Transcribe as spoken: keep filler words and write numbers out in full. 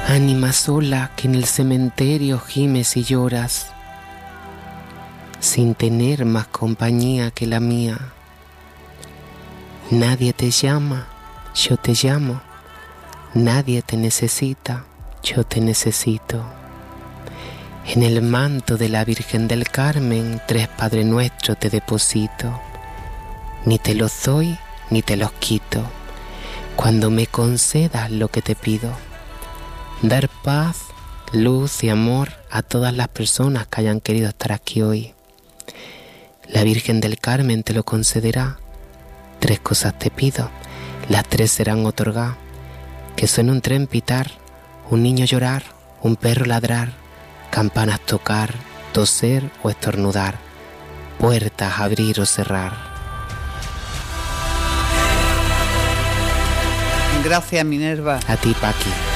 Ánima sola que en el cementerio gimes y lloras, sin tener más compañía que la mía. Nadie te llama, yo te llamo. Nadie te necesita, yo te necesito. En el manto de la Virgen del Carmen, tres Padre Nuestro te deposito. Ni te los doy, ni te los quito, cuando me concedas lo que te pido. Dar paz, luz y amor a todas las personas que hayan querido estar aquí hoy. La Virgen del Carmen te lo concederá. Tres cosas te pido, las tres serán otorgadas. Que suene un tren pitar, un niño llorar, un perro ladrar, campanas tocar, toser o estornudar, puertas abrir o cerrar. Gracias, Minerva. A ti, Paqui.